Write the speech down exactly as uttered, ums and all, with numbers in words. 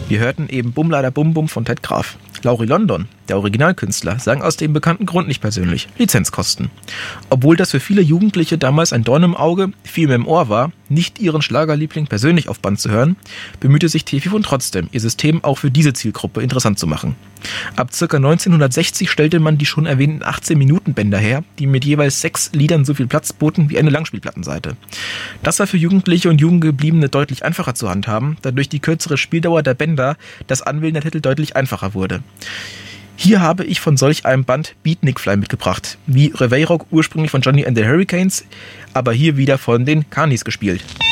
Wir hörten eben Bum Lada Bum Bum von Ted Graf. Laurie London, der Originalkünstler, sang aus dem bekannten Grund nicht persönlich: Lizenzkosten. Obwohl das für viele Jugendliche damals ein Dorn im Auge, viel im Ohr war, nicht ihren Schlagerliebling persönlich auf Band zu hören, bemühte sich Tefifon trotzdem, ihr System auch für diese Zielgruppe interessant zu machen. Ab ca. neunzehnhundertsechzig stellte man die schon erwähnten achtzehn-Minuten-Bänder her, die mit jeweils sechs Liedern so viel Platz boten wie eine Langspielplattenseite. Das war für Jugendliche und Jugendgebliebene deutlich einfacher zu handhaben, da durch die kürzere Spieldauer der Bänder das Anwählen der Titel deutlich einfacher wurde. Hier habe ich von solch einem Band Beatnik Fly mitgebracht, wie Reveille Rock ursprünglich von Johnny and the Hurricanes, aber hier wieder von den Carnies gespielt.